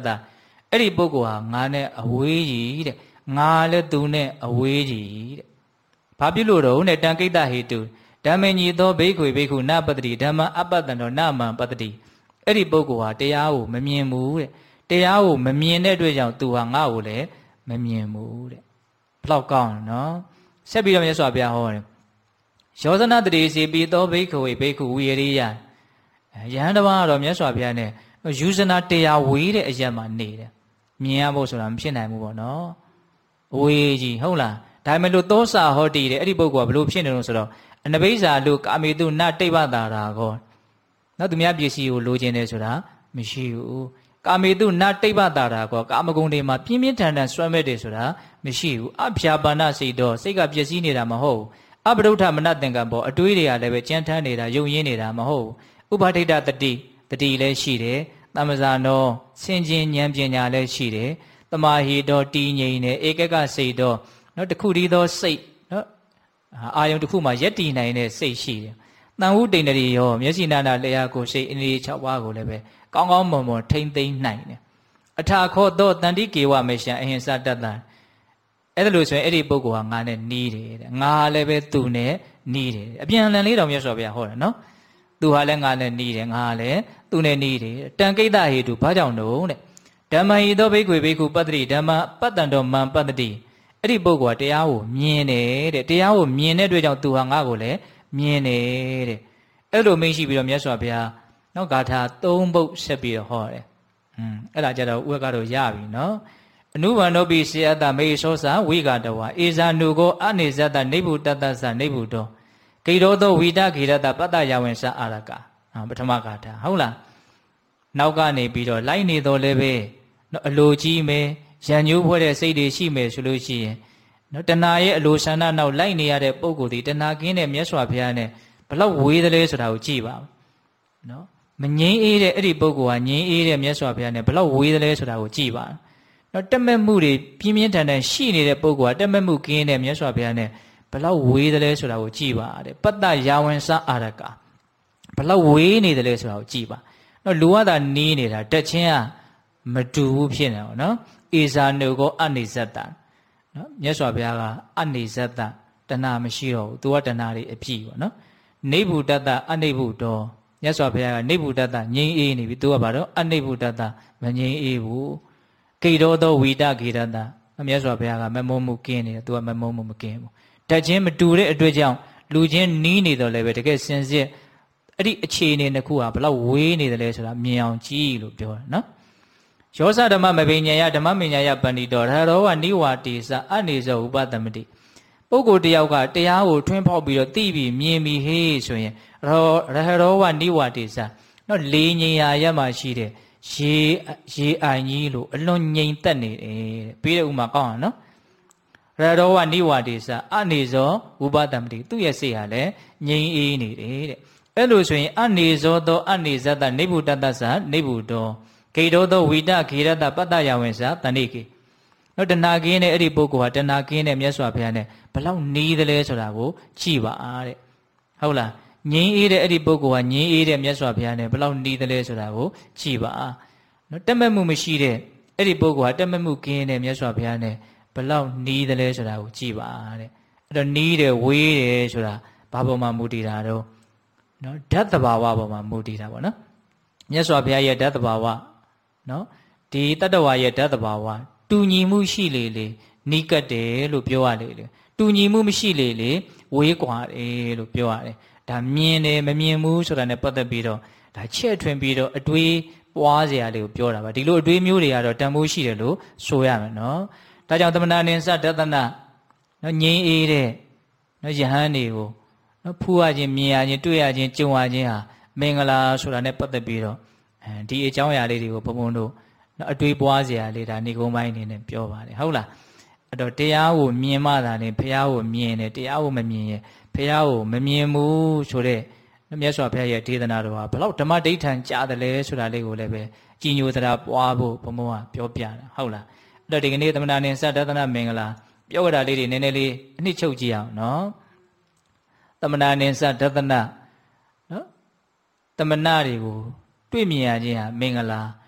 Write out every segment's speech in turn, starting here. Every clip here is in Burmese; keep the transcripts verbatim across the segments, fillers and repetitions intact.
တာအဲ့ဒီပုဂ္ဂိုလ်ဟာငါနဲ့အဝေးကြီးတဲ့ငါလည်းသူနဲ့အဝေးကြီးတဲ့ဘာဖြစ်လို့တော့နဲ့တံကိတ္တဟေတုဓမ္မညိသောဘိက္ခွေဘိက္ခုနပတ္တိဓမ္မအပတ္တံတော်နမံပတ္တိအဲ့ဒီပုဂ္ဂိုလ်ဟာတရားကိုမမြင်ဘူးတဲ့တရားကိုမမြင်တဲ့အတွက်ကြောင့်သူဟာငါ့ကိုလည်းမမြင်ဘူးတဲ့ဘလောက်ကောင်းနော်ဆက်ပြီးတော့မြတ်စွာဘုရားဟောတယ်ယောဇနတတိစီပိသောဘိက္ခဝေဘိက္ခုဝိရိယယဟန်တပါးကတော့မြတ်စွာဘုရားနဲ့ယူဇနာတရားဝေးတဲ့အရက်မှာနေတယ်မြင်ရဖို့ဆိုတာမဖြစ်နိုင်ဘူးပေါ့နော်အဝေးကြီးဟုတ်လားဒါပေမဲ့လို့သောစာဟောတည်တယ်အဲ့ဒီပုဂ္ဂိုလ်ကဘလို့ဖြစ်နေလို့ဆိုတော့အနဘိဇာလို့ကာမေတုနတိဗ္ဗတာရာကောနောက်သူများပစ္စည်းကိုလိုချင်တယ်ဆိုတာမရှိဘူးကာမေတုနတိဗ္ဗတာရာကောကာမဂုဏ်တွေမှာပြင်းပြင်းထန်ထန်ဆွဲမဲ့တယ်ဆိုတာမရှိဘူးအဖျာပါဏစိတ်တော့စိတ်ကပျက်စီးနေတာမဟုတ်ဘူးအပဒုဋ္ဌမနသင်္ကံပေါ်အတွေးတွေကလည်းပဲကြမ်းထမ်းနေတာယုံရင်းနေတာမဟုတ်ဘူးဥပါဒိဋ္ဌတတိတတိလည်းရှိတယ်တမ္မဇာနောဆင်ခြင်ဉာဏ်ပညာလည်းရှိတယ်တမာဟိတော်တည်ငြိမ်တယ်ဧကကစိတ်တော်နော်တခုတည်းသောစိတ်နော်အာယုံတစ်ခုမှာရက်တည်နိုင်တဲ့စိတ်ရှိတယ်တန်ဟုတိန်တရီရောမျက်စိနာနာလျှာကိုစိတ်အင်းလေး၆ပါးကိုလည်းပဲကောင်းကောင်းမွန်မွန်ထိမ့်သိမ့်နိုင်တယ်အထာခောသောတန်တိကေဝမေရှံအဟိံစတတ္တအဲ့ဒါလို့ဆိုရင်အဲ့ဒီပုဂ္ဂိုလ်ဟာငါနဲ့နီးတယ်တဲ့ငါလည်းပဲသူနဲ့နီးတယ်အပြန်အလှန်လေးတောင်မြတ်စွာဘုရားဟောတယ်နော်သူဟာလည်းငါနဲ့နီးတယ်ငါလည်းသူနဲ့နီးတယ်တံကိတ္တဟေတုဘာကြောင့်တော့တဲ့ဓမ္မဟိသောဘိက္ခွေဘိက္ခုပတ္တိဓမ္မပတ္တံတော်မံပတ္တိအဲ့ဒီပုဂ္ဂိုလ်ကတရားကိုမြင်တယ်တဲ့တရားကိုမြင်တဲ့အတွက်ကြောင့်သူဟာငါ့ကိုလည်းမြင်တယ်တဲ့အဲ့လိုမင်းရှိပြီးတော့မြတ်စွာဘုရားနောက်ဂါထာသုံးပုဒ်ဆက်ပြီးတော့ဟောတယ်อืมအဲ့ဒါကြတော့ဥက္ကတော့ရပြီနော်အနုဘန္နောပိစေယတမေသောသဝိကတဝါဧဇာနုကောအနေဇတနိဗ္ဗုတတ္တသနိဗ္ဗုတောဂိရောသောဝိတဂိရတပတ္တယဝင်္စအာရကပထမဂါထာဟုတ်လားနောက်ကနေပြီးတော့လိုက်နေတော့လည်းပဲနော်အလိုကြီးမယ်ရံညိုးဖွဲ့တဲ့စိတ်တွေရှိမယ်ဆိုလို့ရှိရင်နော်တဏှာရဲ့အလိုဆန္ဒနောက်လိုက်နေရတဲ့ပုံကိုယ်ဒီတဏှာကင်းတဲ့မြတ်စွာဘုရားနဲ့ဘလောက်ဝေးသလဲဆိုတာကိုကြည့်ပါနော်မငြိမ်းအေးတဲ့အဲ့ဒီပုံကိုယ်ကငြိမ်းအေးတဲ့မြတ်စွာဘုရားနဲ့ဘလောက်ဝေးသလဲဆိုတာကိုကြည့်ပါနော်တက်မဲ့မှုတွေပြင်းပြင်းထန်ထန်ရှိနေတဲ့ပုံကတက်မဲ့မှုကင်းတဲ့မြတ်စွာဘုရားနဲ့ဘလောက်ဝေးတယ်လဲဆိုတာကိုကြည့်ပါတဲ့ပတ္တယာဝင်္စအာရကဘလောက်ဝေးနေတယ်လဲဆိုတာကိုကြည့်ပါနော်လူကသာနီးနေတာတက်ချင်းကမတူဘူးဖြစ်နေတော့နော်ဧဇာနုကောအနေဇတ္တနော်မြတ်စွာဘုရားကအနေဇတ္တတဏှာမရှိတော့ဘူးသူကတဏှာတွေအပြည့်ပေါ့နော်နိဗ္ဗုတတ္တအနိဗ္ဗုတောမြတ်စွာဘုရားကနိဗ္ဗုတတ္တငြိမ်းအေးနေပြီသူကဘာတော့အနိဗ္ဗုတတ္တမငြိမ်းအေးဘူးဂိရောသောဝိတဂိရတမြတ်စွာဘုရားကမမုံမှုကင်းနေတယ်သူကမမုံမှုမကင်းဘူးတက်ချင်းမတူတဲ့အတွက်ကြောင့်လူချင်းနီးနေတော့လည်းပဲတကယ်စင်စစ်အဲ့ဒီအခြေအနေတစ်ခုဟာဘလောက်ဝေးနေတယ်လဲဆိုတာမြင်အောင်ကြည့်လို့ပြောတယ်နော်ယောဇဓမ္မမဘိညာယဓမ္မမညာယပဏိတောရဟရောဝနိဝါတိစအနေဇောဥပတမတိပုဂ္ဂိုလ်တယောက်ကတရားကိုထွန်းဖောက်ပြီးတော့သိပြီးမြင်ပြီးဟေးဆိုရင်ရဟရောဝနိဝါတိစနော်လေးငြိမ်ရာရမှရှိတဲ့ရေရေအိုင်ကြီးလို့အလွန်ငြိမ်သက်နေတယ်ပြီးတဲ့ဥမာကောင်းအောင်နော်ရရောဝနိဝါတိစအနေဇောဥပတမတိသူ့ရဲ့စိတ်ဟာလည်းငြိမ်အေးနေတယ်တဲ့အဲ့လိုဆိုရင်အနေဇောသောအနေဇတနိဗ္ဗုတတ္တသနိဗ္ဗုတောဂိရောသောဝိတဂိရတပတ္တယဝင်္စတဏိကေနော်တဏှာကင်းတဲ့အဲ့ဒီပုဂ္ဂိုလ်ဟာတဏှာကင်းတဲ့မြတ်စွာဘုရားနဲ့ဘလောက်နီးသလဲဆိုတာကိုကြည့်ပါတဲ့ဟုတ်လားငြိမ်းအေးတဲ့အဲ့ဒီပုဂ္ဂိုလ်ဟာငြိမ်းအေးတဲ့မြတ်စွာဘုရားနဲ့ဘလောက်နီးသလဲဆိုတာကိုကြည့်ပါနော်တက်မဲ့မှုမရှိတဲ့အဲ့ဒီပုဂ္ဂိုလ်ဟာတက်မဲ့မှုကင်းတဲ့မြတ်စွာဘုရားနဲ့ဘလောက်နီးသလဲဆိုတာကိုကြည့်ပါတဲ့အဲ့တော့နီးတယ်ဝေးတယ်ဆိုတာဘာပေါ်မှာမူတည်တာတော့နော်ဓာတ်တဘာဝပေါ်မှာမူတည်တာပေါ့နော်မြတ်စွာဘုရားရဲ့ဓာတ်တဘာဝနော်ဒီတတ္တဝါရဲ့ဓာတ်တဘာဝတူညီမှုရှိလေလေနီးကပ်တယ်လို့ပြောရလေလေတူညီမှုမရှိလေလေဝေးကွာတယ်လို့ပြောရတယ်ဒါမြင်တယ်မမြင်ဘူးဆိုတာနဲ့ပတ်သက်ပြီးတော့ဒါချက်ထွင်ပြီးတော့အတွေးပွားစရာလေးကိုပြောတာပါဒီလိုအတွေးမျိုးတွေကတော့တန်ဖိုးရှိတယ်လို့ဆိုရမယ်နော်ဒါကြောင့်သမဏနိစ္စဒသနနော်ငြိမ်းအေးတဲ့နော်ယဟန်တွေကိုနော်ဖူးရခြင်းမြင်ရခြင်းတွေ့ရခြင်းကြုံရခြင်းဟာမင်္ဂလာဆိုတာနဲ့ပတ်သက်ပြီးတော့အဲဒီအကြောင်းအရာလေးတွေကိုဘုံဘုံတို့နော်အတွေးပွားစရာလေးဒါနေကုန်းပိုင်းအနေနဲ့ပြောပါတယ်ဟုတ်လားအဲ့တော့တရားကိုမြင်မှသာလေဘုရားကိုမြင်တယ်တရားကိုမမြင်ရင်ဘုရားကိုမမြင်ဘူးဆိုတဲ့မြတ်စွာဘုရားရဲ့ဒေသနာတော်ဟာဘလောက်ဓမ္မဒိဋ္ဌံကြားတယ်လဲဆိုတာလေးကိုလည်းပဲကြည်ညိုသရာပွားဖို့ဘုံဘုံကပြောပြတာဟုတ်လားအဲ့တော့ဒီကနေ့သမဏနိစ္စဒသနမင်္ဂလာပြောကြတာလေးတွေနည်းနည်းလေးအနှစ်ချုပ်ကြည့်အောင်နော်သမဏနိစ္စဒသနနော်သမဏတွေကိုတွေ့မြင်ရခြင်းဟာမင်္ဂလာ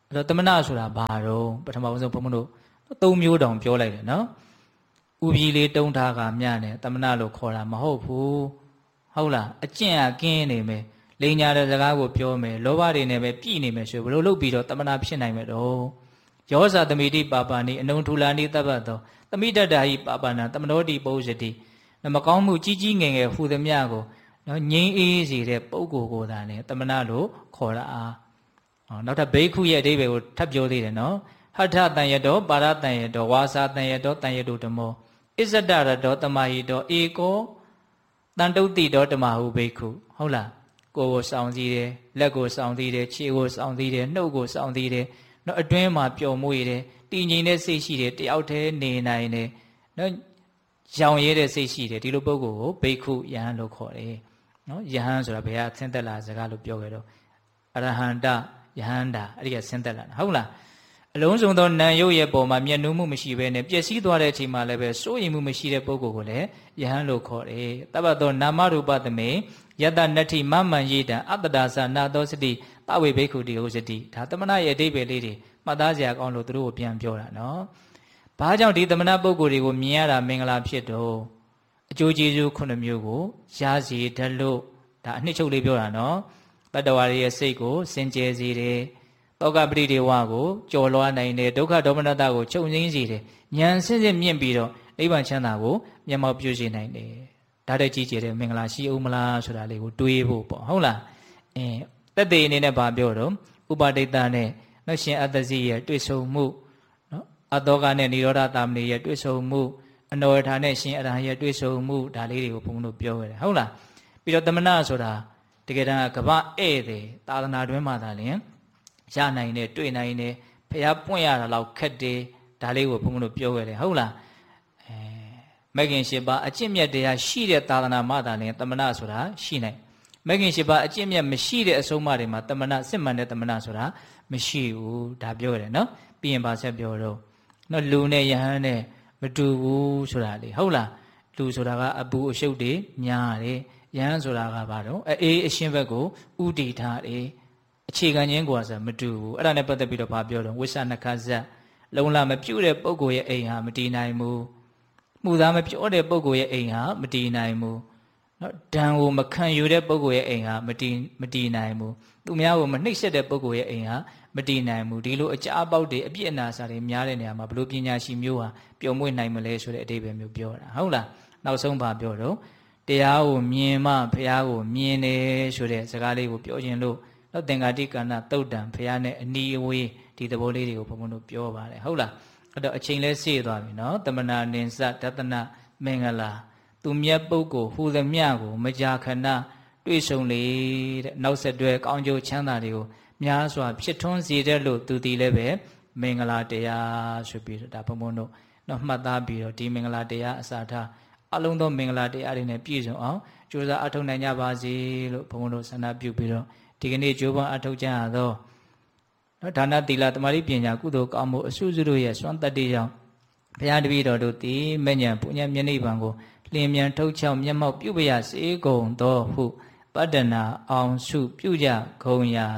အဲ့တော့တမနာဆိုတာဘာတော့ပထမဆုံးဘုန်းဘုန်းတို့သုံးမျိုးတောင်ပြောလိုက်တယ်နော်ဥပြည်လေးတုံးထားကမြနဲ့တမနာလို့ခေါ်တာမဟုတ်ဘူးဟုတ်လားအကျင့်အကင်းနေမယ်လိန်ညာတဲ့စကားကိုပြောမယ်လောဘတွေနဲ့ပဲပြည်နေမယ်ဆိုဘယ်လိုလုပ်ပြီးတော့တမနာဖြစ်နိုင်မယ်တော့ယောဇာသမိတိပါပါနိအနုံထူလာနိတပ္ပတောသမိတ္တဓာဟိပါပါဏတမနောတိပုဇ္ဇတိမကောင်းမှုကြီးကြီးငယ်ငယ်ဟူသည်မြကိုနော်ငြိမ်းအေးစေတဲ့ပုဂ္ဂိုလ်ကိုသာလေတမနာလို့ခေါ်တာအားနောက်ထပ်ဘိက္ခုရဲ့အဓိပ္ပာယ်ကိုထပ်ပြောသေးတယ်နော်ဟထတန်ယတောပါရတန်ယတောဝါစာတန်ယတောတန်ယတုဓမ္မောဣဇဒရတောတမဟိတောဧကောတန်တုတ်တိတောဓမ္မဟုဘိက္ခုဟုတ်လားကိုယ်ကိုစောင့်စည်းတယ်လက်ကိုစောင့်စည်းတယ်ခြေကိုစောင့်စည်းတယ်နှုတ်ကိုစောင့်စည်းတယ်နော်အတွင်းမှာပျော်မွေ့တယ်တည်ငြိမ်တဲ့စိတ်ရှိတယ်တယောက်တည်းနေနိုင်တယ်နော်ရောင်ရဲတဲ့စိတ်ရှိတယ်ဒီလိုပုဂ္ဂိုလ်ကိုဘိက္ခုယဟန်လို့ခေါ်တယ်နော်ယဟန်ဆိုတာဘယ်ကဆင်းသက်လာစကားလို့ပြောခဲ့တော့အရဟန္တယဟန္တာအဲ့ဒီကဆင်းသက်လာတာဟုတ်လားအလုံးစုံသောနာယုတ်ရဲ့ပုံမှာမျက်နှာမှုမရှိဘဲနဲ့ပျက်စီးသွားတဲ့အချိန်မှာလည်းပဲစိုးရိမ်မှုမရှိတဲ့ပုဂ္ဂိုလ်ကိုလည်းယဟန်လို့ခေါ်တယ်တပ္ပတောနာမရူပသမေယတနတ္ထိမမန်ယေတံအတ္တဒါသနာသောစတိတဝေဘိက္ခုတိဟောစတိဒါသမဏရဲ့အဓိပ္ပာယ်လေးတွေမှတ်သားစရာကောင်းလို့သူတို့ကိုပြန်ပြောတာနော်ဘာကြောင့်ဒီသမဏပုဂ္ဂိုလ်တွေကိုမြင်ရတာမင်္ဂလာဖြစ်တော့အကျိုးကျေးဇူးခုနှစ်မျိုးကိုရစီတတ်လို့ဒါအနှစ်ချုပ်လေးပြောတာနော်တတ္တဝါရဲ့စိတ်ကိုစင်ကြယ်စေတယ်တောကပရိဒေဝကိုကြော်လွှားနိုင်တယ်ဒုက္ခဒေါမနတကိုချုပ်ငြိမ်းစေတယ်ဉာဏ်ဆင့်ဆင့်မြင့်ပြီးတော့နိဗ္ဗာန်ချမ်းသာကိုမျက်မှောက်ပြုစေနိုင်တယ်ဒါတည်းကြီးကျယ်တဲ့မင်္ဂလာရှိအောင်မလားဆိုတာလေးကိုတွေးဖို့ပေါ့ဟုတ်လားအင်းတက်သေးအနေနဲ့ဗာပြောတော့ဥပဒိတနဲ့နှရှင်အတ္တစီရဲ့တွေ့ဆုံမှုနော်အတောကနဲ့និရောဓတာမဏေရဲ့တွေ့ဆုံမှုအနောထာနဲ့ရှင်အရဟံရဲ့တွေ့ဆုံမှုဒါလေးတွေကိုဘုန်းဘုန်းတို့ပြောခဲ့တယ်ဟုတ်လားပြီးတော့တမနာဆိုတာတကယ်တမ်းကဗဧည့်တယ်သာသနာတွင်မှသာလျှင်ရနိုင်တယ်တွေ့နိုင်တယ်ဖះပွင့်ရတာလောက်ခက်တယ်ဒါလေးကိုဘုန်းဘုန်းတို့ပြောခဲ့တယ်ဟုတ်လားအဲမဂ်ခင်၈ပါးအကျင့်မြတ်တရားရှိတဲ့သာသနာမှသာလျှင်တမနာဆိုတာရှိနိုင်မဂ်ခင်၈ပါးအကျင့်မြတ်မရှိတဲ့အဆုံးအမတွေမှာတမနာစစ်မှန်တဲ့တမနာဆိုတာမရှိဘူးဒါပြောရတယ်နော်ပြီးရင်ပါဆက်ပြောတော့နော်လူနဲ့ယဟန်နဲ့မတူဘူးဆိုတာလေဟုတ်လားလူဆိုတာကအပူအရှုပ်တွေများတယ်ယဟန်ဆိုတာကဘာတော့အေးအရှင်းဘက်ကိုဥတည်ထားတယ်အခြေခံခြင်းကိုဆိုမတူဘူးအဲ့ဒါနဲ့ပတ်သက်ပြီးတော့ဘာပြောတော့ဝိသနခဇတ်လုံလမပြုတ်တဲ့ပုဂ္ဂိုလ်ရဲ့အိမ်ဟာမတည်နိုင်ဘူးမှုသားမပြောတဲ့ပုဂ္ဂိုလ်ရဲ့အိမ်ဟာမတည်နိုင်ဘူးနော်ဒဏ်ကိုမခံယူတဲ့ပုဂ္ဂိုလ်ရဲ့အိမ်ဟာမတည်မတည်နိုင်ဘူးသူများကိုမနှိပ်စက်တဲ့ပုဂ္ဂိုလ်ရဲ့အိမ်ဟာမတည်နိုင်ဘူးဒီလိုအကြအပေါက်တွေအပြစ်အနာစာတွေများတဲ့နေရာမှာဘလို့ပညာရှိမျိုးဟာပျော်မွေ့နိုင်မလဲဆိုတဲ့အဓိပ္ပာယ်မျိုးပြောတာဟုတ်လားနောက်ဆုံးဘာပြောတော့တရားကိုမြင်မှဘုရားကိုမြင်တယ်ဆိုတဲ့စကားလေးကိုပြောခြင်းလို့တော့သင်္ဃာတိကဏ္ဍသုတ်တံဘုရားနဲ့အနီးအဝေးဒီသဘောလေးတွေကိုဘုံဘုံတို့ပြောပါတယ်ဟုတ်လားအဲ့တော့အချိန်လဲစေ့သွားပြီနော်တမနာနိစ္စဒသနမင်္ဂလာသူမြတ်ပုဂ္ဂိုလ်ဟူသည်မြကိုမကြာခဏတွေ့ဆုံလေတဲ့နောက်ဆက်တွဲကောင်းကျိုးချမ်းသာတွေကိုများစွာဖြစ်ထွန်းစေတဲ့လို့သူတည်လည်းပဲမင်္ဂလာတရားဆိုပြီးတော့ဒါဘုံဘုံတို့နော်မှတ်သားပြီးတော့ဒီမင်္ဂလာတရားအစာထားအလုံးသောမင်္ဂလာတရားတွေနဲ့ပြည့်စုံအောင်ကြိုးစားအထောက်နိုင်ကြပါစေလို့ဘုံဘုံတို့ဆန္ဒပြုပြီးတော့ဒီကနေ့ကြိုးပမ်းအထောက်ကြရသောနော်ဒါနသီလသမာဓိပညာကုသိုလ်ကောင်းမှုအစုစုတို့ရဲ့စွမ်းတတ္တိကြောင့်ဘုရားတပည့်တော်တို့သည်မဉ္ဇဉ်ပုညမျက်နှိပ်ပံကိုလျင်မြန်ထုတ်ချောက်မျက်မှောက်ပြုပရစေကုန်သောဟုပတ္တနာအောင်စုပြုကြကုန်ရာ